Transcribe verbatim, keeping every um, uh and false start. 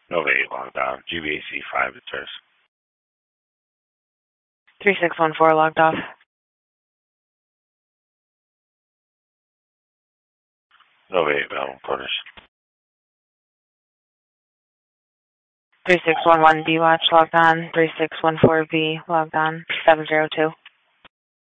Nova eight logged on. G B A C five, it's hers. three six one four logged off. Nova eight, Bell, quarters. three six one one B watch logged on. three six one four B logged on. seven zero two.